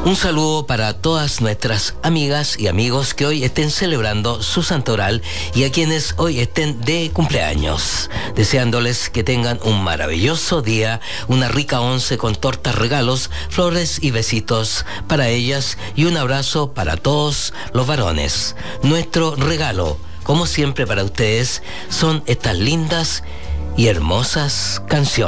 Un saludo para todas nuestras amigas y amigos que hoy estén celebrando su santo oral y a quienes hoy estén de cumpleaños, deseándoles que tengan un maravilloso día, una rica once con tortas, regalos, flores y besitos para ellas y un abrazo para todos los varones. Nuestro regalo, como siempre para ustedes, son estas lindas y hermosas canciones.